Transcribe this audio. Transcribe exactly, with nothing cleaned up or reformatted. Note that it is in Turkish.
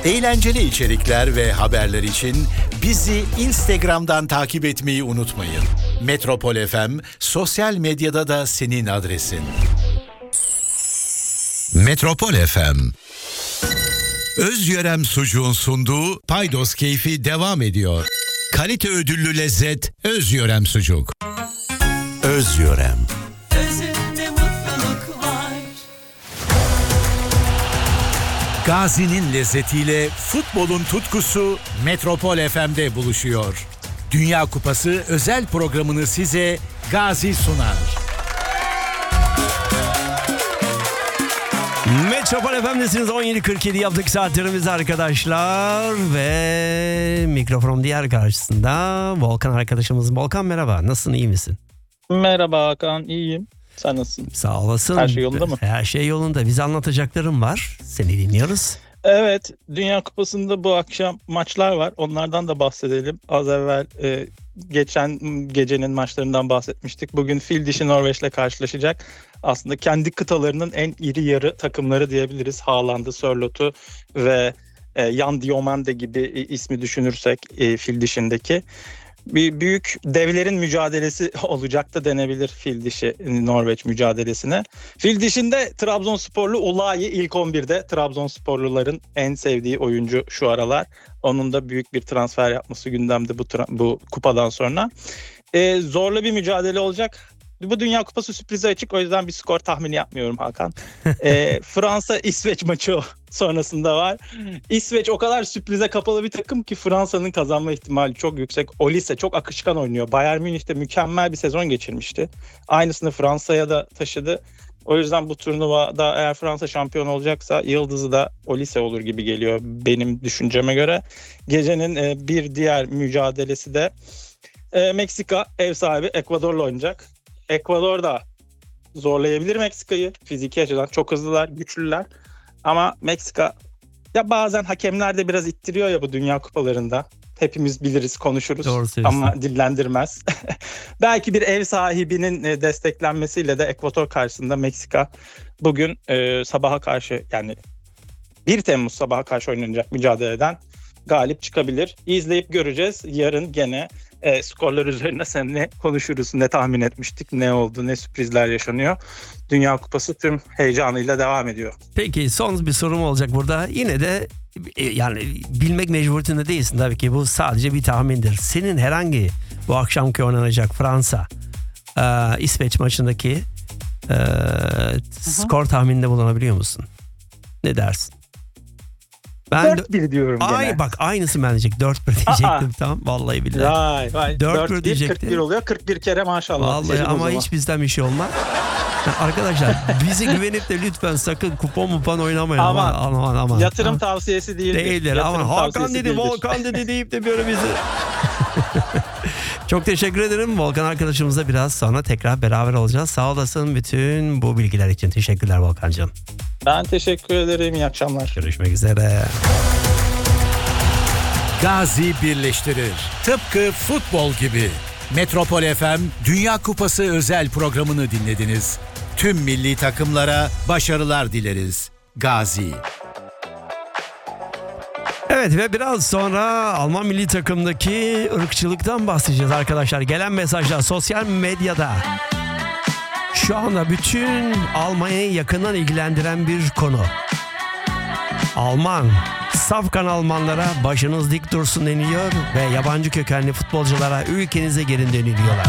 Eğlenceli içerikler ve haberler için bizi Instagram'dan takip etmeyi unutmayın. Metropol F M sosyal medyada da senin adresin. Metropol F M. Özyörem Sucuğun sunduğu Paydos Keyfi devam ediyor. Kalite ödüllü lezzet Özyörem Sucuk. Özyörem. Özünde mutluluk var. Gazi'nin lezzetiyle futbolun tutkusu Metropol F M'de buluşuyor. Dünya Kupası özel programını size Gazi sunar. Metropol F M'desiniz. on yedi kırk yedi yaptık saatlerimiz arkadaşlar ve mikrofon diğer karşısında Volkan arkadaşımız. Volkan merhaba, nasılsın, iyi misin? Merhaba Hakan, iyiyim. Sen nasılsın? Sağ olasın. Her şey yolunda mı? Her şey yolunda. Bize anlatacaklarım var. Seni dinliyoruz. Evet, Dünya Kupası'nda bu akşam maçlar var. Onlardan da bahsedelim. Az evvel e, geçen gecenin maçlarından bahsetmiştik. Bugün Fil Dişi Norveç'le karşılaşacak. Aslında kendi kıtalarının en iri yarı takımları diyebiliriz. Haaland'ı, Sörlot'u ve e, Jan Diomande gibi e, ismi düşünürsek e, Fil Dişi'ndeki. Bir büyük devlerin mücadelesi olacak da denebilir Fil Dişi Norveç mücadelesine. Fil Dişi'nde Trabzonsporlu Ulayi ilk on birde. Trabzonsporluların en sevdiği oyuncu şu aralar. Onun da büyük bir transfer yapması gündemde bu tra- bu kupadan sonra. Ee, zorlu bir mücadele olacak. Bu Dünya Kupası sürprize açık. O yüzden bir skor tahmini yapmıyorum Hakan. Ee, Fransa-İsveç maçı sonrasında var. İsveç o kadar sürprize kapalı bir takım ki Fransa'nın kazanma ihtimali çok yüksek. Olise çok akışkan oynuyor. Bayern Münih'te mükemmel bir sezon geçirmişti. Aynısını Fransa'ya da taşıdı. O yüzden bu turnuvada eğer Fransa şampiyon olacaksa yıldızı da Olise olur gibi geliyor benim düşünceme göre. Gecenin e, bir diğer mücadelesi de e, Meksika ev sahibi Ekvador'la oynayacak. Ekvador da zorlayabilir Meksika'yı. Fiziki açıdan çok hızlılar, güçlüler. Ama Meksika ya bazen hakemler de biraz ittiriyor ya bu Dünya Kupalarında. Hepimiz biliriz, konuşuruz ama dillendirmez. Belki bir ev sahibinin desteklenmesiyle de Ekvador karşısında Meksika bugün e, sabaha karşı, yani bir Temmuz sabaha karşı oynanacak mücadeleden galip çıkabilir. İzleyip göreceğiz. Yarın gene e, skorlar üzerine seninle konuşuruz. Ne tahmin etmiştik, ne oldu, ne sürprizler yaşanıyor. Dünya Kupası tüm heyecanıyla devam ediyor. Peki son bir sorum olacak burada. Yine de e, yani bilmek mecburiyetinde değilsin tabii ki. Bu sadece bir tahmindir. Senin herhangi bu akşamki oynanacak Fransa e, İsveç maçındaki e, skor tahmininde bulunabiliyor musun? Ne dersin? Ben dört bir diyorum gene. Ay bak aynısı ben diyecek. dört bir diyecektim tam. Vallahi billahi. Vay vay. dört bir diyecektim. kırk bir oluyor. kırk bir kere maşallah. Vallahi ama hiç bizden bir şey olmaz. Ya arkadaşlar bizi güvenip de lütfen sakın kupon mupon oynamayın. Aman aman aman. Yatırım aman. tavsiyesi değildir. Değildir. Aman Hakan dedi, değildir. Volkan dedi deyip de böyle bizi. Çok teşekkür ederim. Volkan arkadaşımızla biraz sonra tekrar beraber olacağız. Sağ olasın bütün bu bilgiler için. Teşekkürler Volkan'cığım. Ben teşekkür ederim. İyi akşamlar. Görüşmek üzere. Gazi birleştirir. Tıpkı futbol gibi. Metropol F M Dünya Kupası özel programını dinlediniz. Tüm milli takımlara başarılar dileriz. Gazi. Evet ve biraz sonra Alman milli takımdaki ırkçılıktan bahsedeceğiz arkadaşlar. Gelen mesajlar sosyal medyada. Şu anda bütün Almanya'yı yakından ilgilendiren bir konu. Alman, safkan Almanlara başınız dik dursun deniliyor ve yabancı kökenli futbolculara ülkenize gelin deniliyorlar.